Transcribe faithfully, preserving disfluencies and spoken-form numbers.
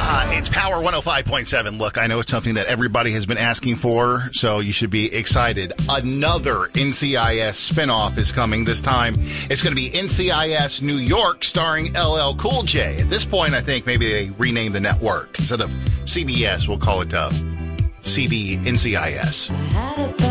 Uh, it's Power one oh five point seven. Look, I know it's something that everybody has been asking for, so you should be excited. Another N C I S spinoff is coming this time. It's going to be N C I S New York starring L L Cool J. At this point, I think maybe they rename the network. Instead of C B S, we'll call it uh, C B N C I S.